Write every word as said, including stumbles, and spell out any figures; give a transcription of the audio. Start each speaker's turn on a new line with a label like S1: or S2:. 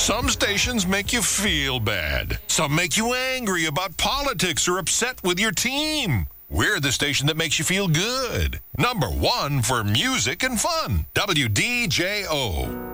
S1: Some stations make you feel bad. Some make you angry about politics or upset with your team. We're the station that makes you feel good. Number one for music and fun. W D J O.